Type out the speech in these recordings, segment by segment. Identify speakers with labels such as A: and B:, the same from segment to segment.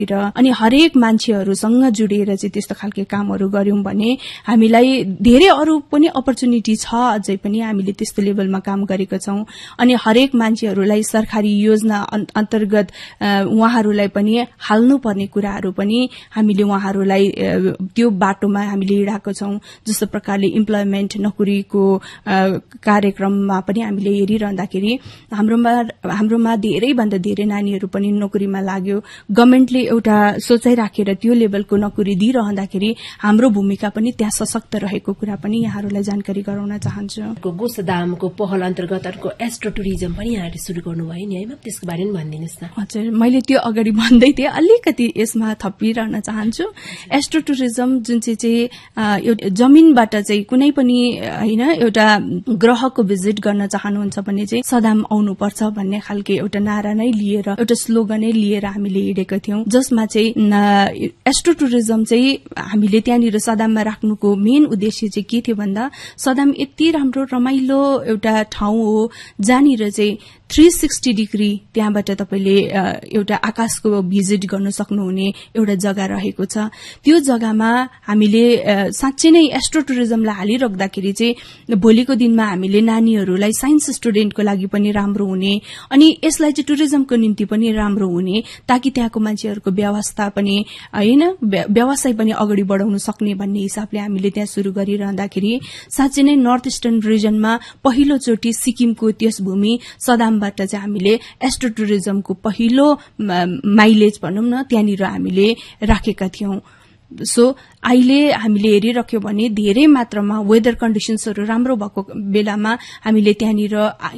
A: अनि हरेक मान्छेहरूसँग जोडिएर चाहिँ त्यस्तो खालके कामहरू गर्यौं भने हामीलाई धेरै अरू पनि अपर्च्युनिटी छ। अझै पनि हामीले त्यस्तो लेभलमा काम गरेका छौं। अनि हरेक मान्छेहरूलाई सरकारी योजना अन्तर्गत उहाँहरूलाई पनि हाल्नुपर्ने कुराहरू पनि हामीले उहाँहरूलाई त्यो बाटोमा हामीले हिँडेका छौं। जस्तो प्रकारले इम्प्लोइमेन्ट नोकरीको कार्यक्रममा पनि हामीले हेरिरहँदाखेरि हाम्रोमा धेरैभन्दा धेरै नानीहरू पनि नोकरीमा लाग्यो। गभर्नमेन्टले एउटा सोचाइ राखेर त्यो लेभलको नोकरी दिइरहँदाखेरि हाम्रो भूमिका पनि त्यहाँ सशक्त रहेको कुरा पनि यहाँहरूलाई जानकारी गराउन चाहन्छु।
B: गोसदामको पहल अन्तर्गत अर्को एस्ट्रो टुरिज्म पनि यहाँले शुरू गर्नुभयो नि है, त्यसको बारेमा भनिदिनुस् न।
A: हजुर, मैले त्यो अगाडि भन्दै थिएँ, अलिकति यसमा थपिरहन चाहन्छु। एस्ट्रो टुरिज्म जुन चाहिँ एउटा जमिनबाट चाहिँ कुनै पनि हैन एउटा ग्रहको भिजिट गर्न चाहनुहुन्छ भने चाहिँ सदाम आउनुपर्छ भन्ने खालके एउटा नारा नै लिएर, एउटा स्लोगनै लिएर हामीले हिँडेका थियौं। जसमा चाहिँ एस्ट्रो टुरिज्म चाहिँ हामीले त्यहाँनिर सदाममा राख्नुको मेन उद्देश्य चाहिँ के थियो भन्दा सदाम यति राम्रो रमाइलो एउटा ठाउँ हो जहाँनिर चाहिँ 360 डिग्री त्यहाँबाट तपाईले एउटा आकाशको भिजिट गर्न सक्नुहुने एउटा जग्गा रहेको छ। त्यो जग्गामा हामीले साँच्चै नै एस्ट्रो टुरिज्मलाई हालिराख्दाखेरि चाहिँ भोलिको दिनमा हामीले नानीहरूलाई साइन्स स्टुडेन्टको लागि पनि राम्रो हुने अनि यसलाई चाहिँ टुरिज्मको निम्ति पनि राम्रो हुने, ताकि त्यहाँको मान्छेहरूको व्यवस्था पनि हैन व्यवसाय पनि अगाडि बढाउन सक्ने भन्ने हिसाबले हामीले त्यहाँ शुरू गरिरहँदाखेरि साँच्चै नै नर्थ इस्टर्न रिजनमा पहिलो चोटि सिक्किमको त्यस भूमि सदाम बाट चाहिँ हामीले एस्ट्रो टुरिज्मको पहिलो माइलेज भनौं न त्यहाँनिर हामीले राखेका थियौं। सो अहिले हामीले हेरिरह्यौं भने धेरै मात्रामा वेदर कन्डिसन्सहरू राम्रो भएको बेलामा हामीले त्यहाँनिर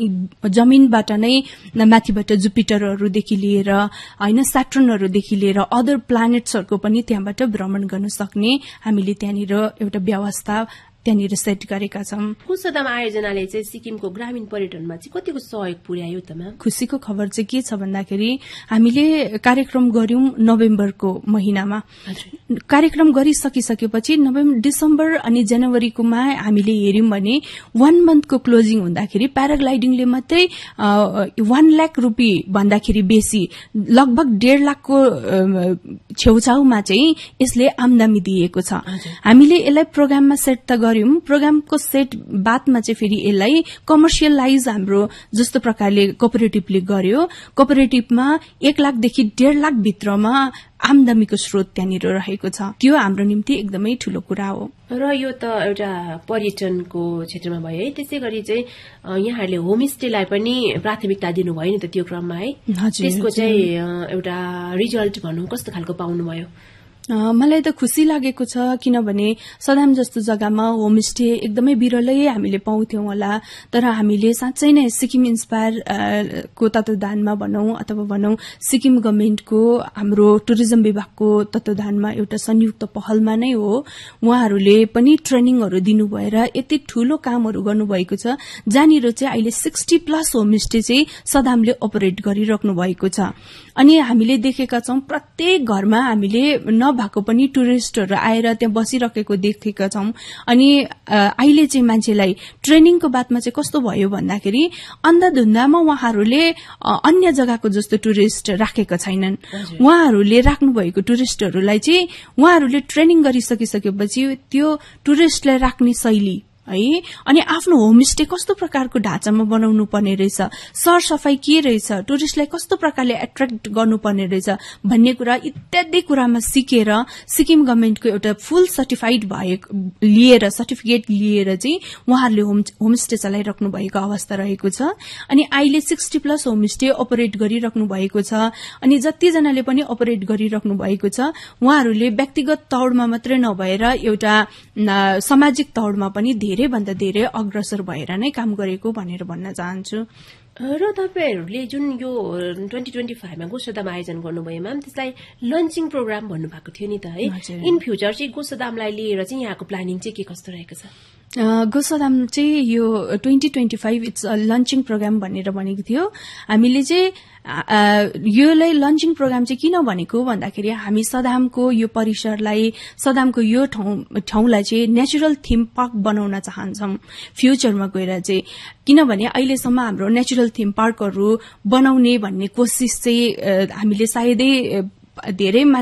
A: जमिनबाट नै माथिबाट जुपिटरहरूदेखि लिएर हैन स्याटर्नहरूदेखि लिएर अदर प्लानेट्सहरूको पनि त्यहाँबाट भ्रमण गर्न सक्ने हामीले त्यहाँनिर एउटा व्यवस्था त्यहाँनिर सेट गरेका छौं।
B: गोसदाम आयोजनाले चाहिँ सिक्किमको ग्रामीण पर्यटनमा चाहिँ कतिको सहयोग पुर्यायो त म्याम?
A: खुशीको खबर चाहिँ के छ भन्दाखेरि हामीले कार्यक्रम गर्यौं नोभेम्बरको महिनामा। कार्यक्रम गरिसकिसकेपछि डिसेम्बर अनि जनवरीकोमा हामीले हेर्यौं भने 1 मन्थको क्लोजिङ हुँदाखेरि प्याराग्लाइडिङले मात्रै 1 लाख रुपियाँ भन्दाखेरि बेसी लगभग 1.5 लाखको छेउछाउमा चाहिँ यसले आमदानी दिएको छ। हामीले यसलाई प्रोग्राममा सेट त प्रोग्रामको सेट बादमा चाहिँ फेरि यसलाई कमर्सियलाइज हाम्रो जस्तो प्रकारले कोअपरेटिभले गर्यो। कोअपरेटिभमा 1 लाखदेखि 1.5 लाख भित्रमा आमदानीको स्रोत त्यहाँनिर रहेको छ। त्यो हाम्रो निम्ति एकदमै ठूलो कुरा हो।
B: र यो त एउटा पर्यटनको क्षेत्रमा भयो है। त्यसै गरी चाहिँ यहाँहरूले होमस्टेलाई पनि प्राथमिकता दिनुभयो नि त त्यो क्रममा है। त्यसको चाहिँ एउटा रिजल्ट भनौं कस्तो खालको पाउनुभयो?
A: मलाई त खुशी लागेको छ, किनभने सदाम जस्तो जग्गामा होमस्टे एकदमै बिरलै हामीले पाउँथ्यौं होला। तर हामीले साँच्चै नै सिक्किम इन्स्पायर को तत्वावधानमा भनौं अथवा भनौं सिक्किम गभर्नमेन्टको हाम्रो टुरिज्म विभागको तत्वावधानमा एउटा संयुक्त पहलमा नै हो। उहाँहरूले पनि ट्रेनिङहरू दिनु भएर यति ठूलो कामहरू गर्नुभएको छ जहाँनिर चाहिँ अहिले 60+ होमस्टे चाहिँ सदामले अपरेट गरिराख्नु भएको छ। अनि हामीले देखेका छौं प्रत्येक घरमा हामीले नभएको पनि टुरिस्टहरू आएर त्यहाँ बसिरहेको देखेका छौं। अनि अहिले चाहिँ मान्छेलाई ट्रेनिङको बातमा चाहिँ कस्तो भयो भन्दाखेरि अन्धाधुन्दामा उहाँहरूले अन्य जग्गाको जस्तो टुरिस्ट राखेका छैनन्। उहाँहरूले राख्नु भएको टुरिस्टहरूलाई चाहिँ उहाँहरूले ट्रेनिङ गरिसकिसकेपछि त्यो टुरिस्टलाई राख्ने शैली है अनि आफ्नो होमस्टे कस्तो प्रकारको ढाँचामा बनाउनु पर्ने रहेछ, सरसफाई के रहेछ, टुरिस्टलाई कस्तो प्रकारले एट्र्याक्ट गर्नुपर्ने रहेछ भन्ने कुरा इत्यादि कुरामा सिकेर सिक्किम गभर्नमेन्टको एउटा फुल सर्टिफाइड लिएर सर्टिफिकेट लिएर चाहिँ उहाँहरूले होमस्टे चलाइराख्नु भएको अवस्था रहेको छ। अनि अहिले 60+ होमस्टे अपरेट गरिराख्नु भएको छ। अनि जतिजनाले पनि अपरेट गरिराख्नु भएको छ उहाँहरूले व्यक्तिगत तौरमा मात्रै नभएर एउटा सामाजिक तौरमा पनि धेरै भन्दा धेरै अग्रसर भएर नै काम गरेको भनेर भन्न चाहन्छु।
B: र तपाईहरुले जुन यो 2025 मा गोसदाम आयोजन गर्नुभयो म्याम, त्यसलाई लन्चिङ प्रोग्राम भन्नुभएको थियो नि त है। इन फ्युचर चाहिँ गोसदामलाई लिएर चाहिँ यहाँको प्लानिङ चाहिँ के कस्तो रहेको छ?
A: गोसदाम चाहिँ यो 2025 इट्स अ लन्चिङ प्रोग्राम भनेर भनेको थियो। हामीले चाहिँ योलाई लन्चिङ प्रोग्राम चाहिँ किन भनेको भन्दाखेरि हामी सदामको यो परिसरलाई सदामको यो ठाउँलाई चाहिँ नेचुरल थीम पार्क बनाउन चाहन्छौं फ्यूचरमा गएर चाहिँ। किनभने अहिलेसम्म हाम्रो नेचुरल थीम पार्कहरू बनाउने भन्ने कोशिश चाहिँ हामीले सायदै धेरै